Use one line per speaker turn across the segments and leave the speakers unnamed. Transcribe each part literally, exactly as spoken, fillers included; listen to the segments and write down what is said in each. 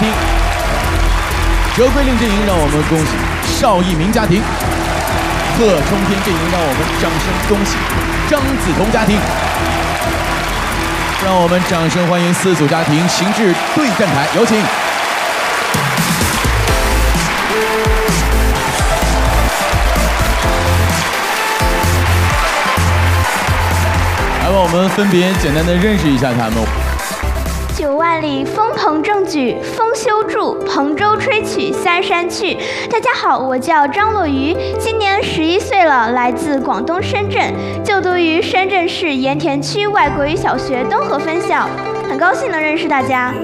庭。哲桂令阵营让我们恭喜邵一鸣家庭。贺冲天阵营让我们掌声恭喜张子彤家庭。让我们掌声欢迎四组家庭行至对战台，有请。来吧，我们分别简单的认识一下他们。
九万里风鹏正举，风修筑，彭州吹曲，三山去。大家好，我叫张若愚，今年十一岁了，来自广东深圳，就读于深圳市盐田区外国语小学东河分校，很高兴能认识大家。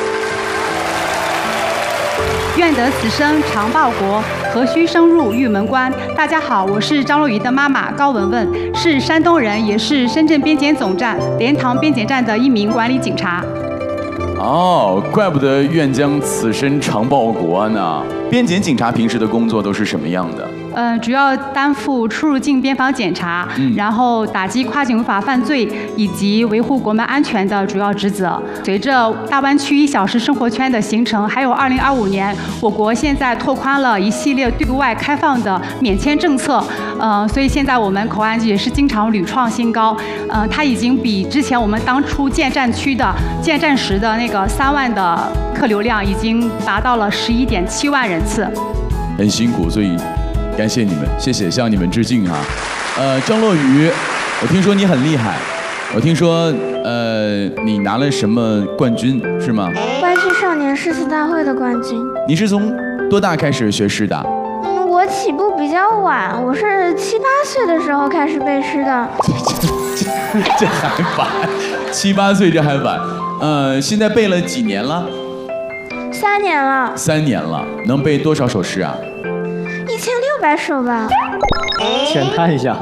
愿得此生常报国，何须生入玉门关。大家好，我是张若愚的妈妈高文文，是山东人，也是深圳边检总站莲塘边检站的一名管理警察。
哦，怪不得愿将此身常报国呢。边检警察平时的工作都是什么样的？
呃，主要担负出入境边防检查，嗯、然后打击跨境违法犯罪以及维护国门安全的主要职责。随着大湾区一小时生活圈的形成，还有二零二五年，我国现在拓宽了一系列对外开放的免签政策，呃，所以现在我们口岸也是经常屡创新高。呃，它已经比之前我们当初建站区的建站时的那个三万的客流量，已经达到了十一点七万人次。
很辛苦，所以。感谢你们，谢谢，向你们致敬哈。呃，张若愚，我听说你很厉害，我听说呃你拿了什么冠军是吗？
湾区少年诗词大会的冠军。
你是从多大开始学诗的？
嗯，我起步比较晚，我是七八岁的时候开始背诗的。
这这这还晚，七八岁这还晚。呃，现在背了几年了？
三年了。
三年了，能背多少首诗啊？
一千六百首吧。
浅谈一下。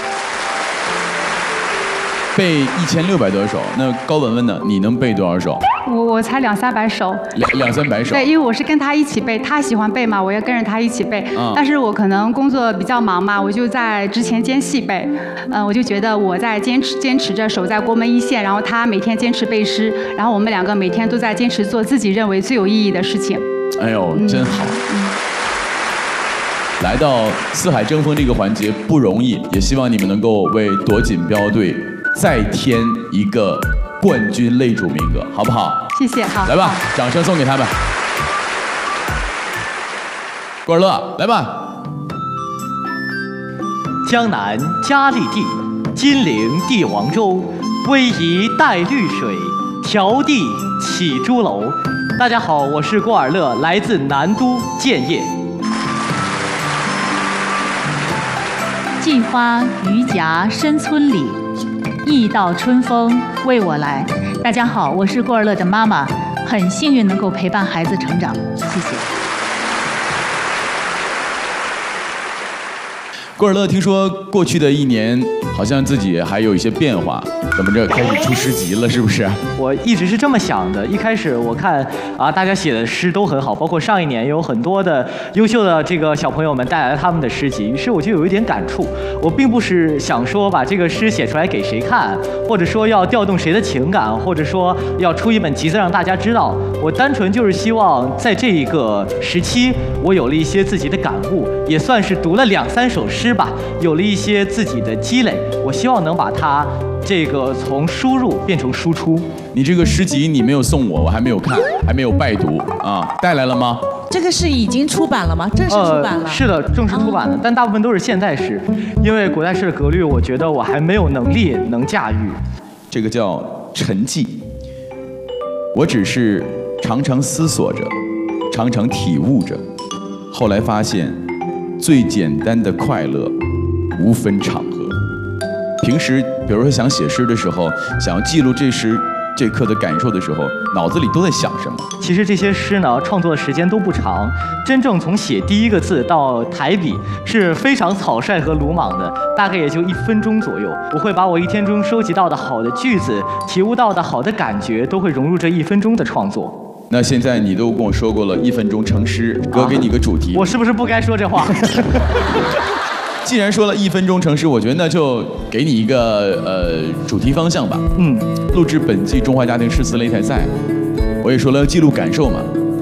背一千六百多首，那高文文呢？你能背多少首？
我我才两三百首。
两两三百首。
对，因为我是跟他一起背，他喜欢背嘛，我也跟着他一起背。嗯。但是我可能工作比较忙嘛，我就在之前间隙背。嗯、呃，我就觉得我在坚持坚持着守在国门一线，然后他每天坚持背诗，然后我们两个每天都在坚持做自己认为最有意义的事情。
哎呦，真好。嗯。来到四海争锋这个环节不容易，也希望你们能够为夺锦标队再添一个冠军擂主名额，好不好？
谢谢，好。
来吧，掌声送给他们。郭尔乐，来吧。
江南佳丽地，金陵帝王州，逶迤带绿水，迢递起朱楼。大家好，我是郭尔乐，来自南都建业。
荠花榆荚深村里，一道春风为我来。大家好，我是郭尔乐的妈妈，很幸运能够陪伴孩子成长，谢谢。
郭尔乐，听说过去的一年好像自己还有一些变化，怎么着开始出诗集了，是不是？
我一直是这么想的。一开始我看啊，大家写的诗都很好，包括上一年有很多的优秀的这个小朋友们带来了他们的诗集，于是我就有一点感触。我并不是想说把这个诗写出来给谁看，或者说要调动谁的情感，或者说要出一本集子让大家知道。我单纯就是希望在这一个时期，我有了一些自己的感悟，也算是读了两三首诗吧，有了一些自己的积累。我希望能把它这个从输入变成输出。
你这个诗集你没有送我，我还没有看，还没有拜读啊，带来了吗？
这个是已经出版了吗？正式出版了？
呃、是的，正式出版的，但大部分都是现代诗，因为古代诗的格律，我觉得我还没有能力能驾驭。
这个叫沉寂，我只是常常思索着，常常体悟着，后来发现，最简单的快乐，无分场合。平时，比如说想写诗的时候，想要记录这时这刻的感受的时候，脑子里都在想什么？
其实这些诗呢，创作的时间都不长，真正从写第一个字到抬笔是非常草率和鲁莽的，大概也就一分钟左右。我会把我一天中收集到的好的句子、体悟到的好的感觉，都会融入这一分钟的创作。
那现在你都跟我说过了，一分钟成诗，哥给你个主题，
啊、我是不是不该说这话？
既然说了一分钟成诗，我觉得那就给你一个呃主题方向吧。嗯，录制本季中华家庭诗词擂台赛，我也说了要记录感受嘛。